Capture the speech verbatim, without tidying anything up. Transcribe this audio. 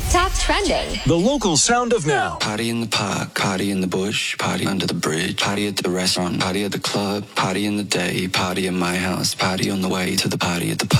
TikTok trending. The local sound of now. Party in the park, party in the bush, party under the bridge, party at the restaurant, party at the club, party in the day, party in my house, party on the way to the party at the park.